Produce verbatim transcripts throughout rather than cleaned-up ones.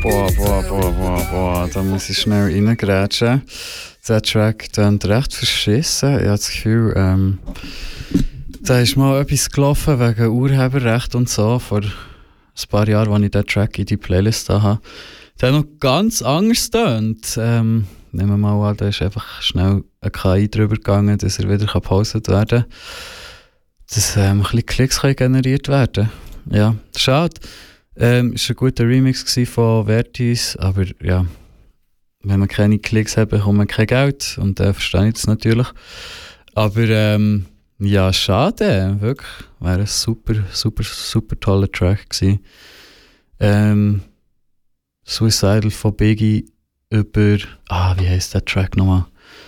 Boah, boah, boah, boah, boah, da muss ich schnell reingrätschen. Der Track klingt recht verschissen. Ich habe das Gefühl, ähm, da ist mal etwas gelaufen wegen Urheberrecht und so, vor ein paar Jahren, als ich diesen Track in die Playlist hatte. Der noch ganz anders tönt. Ähm, nehmen wir mal an, da ist einfach schnell eine K I drüber gegangen, dass er wieder gepostet werden kann. Dass ähm, ein bisschen Klicks können generiert werden. Ja, schade. Ähm, es war ein guter Remix von Vertis, aber ja, wenn man keine Klicks hat, bekommt man kein Geld und da äh, verstehe ich das natürlich. Aber ähm, ja, schade, wirklich. Wäre ein super, super, super toller Track gewesen. Ähm, Suicidal von Biggie über, ah, wie heisst der Track nochmal?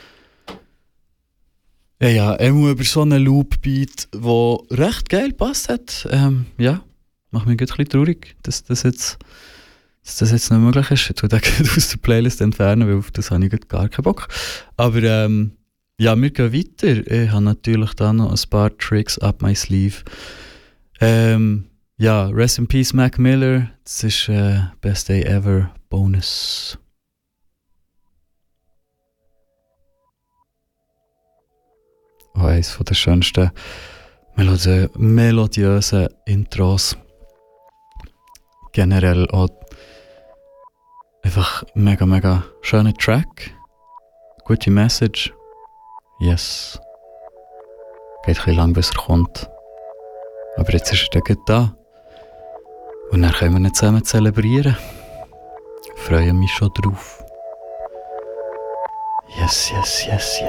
Ja, ja, immer über so einen Loop-Beat, der recht geil passt hat. Ähm, ja. Macht mich ein bisschen traurig, dass das jetzt, dass das jetzt nicht möglich ist. Ich tue den aus der Playlist entfernen, weil auf das habe ich gar keinen Bock. Aber ähm, ja, wir gehen weiter. Ich habe natürlich da noch ein paar Tricks up my sleeve. Ähm, ja, Rest in Peace Mac Miller. Das ist äh, Best Day Ever Bonus. Oh, eines der schönsten melodi- melodiösen Intros. Generell auch einfach mega, mega schöner Track. Gute Message. Yes. Geht ein bisschen lang, bis er kommt. Aber jetzt ist er dann da. Und dann können wir ihn zusammen zelebrieren. Ich freue mich schon drauf. Yes, yes, yes, yes.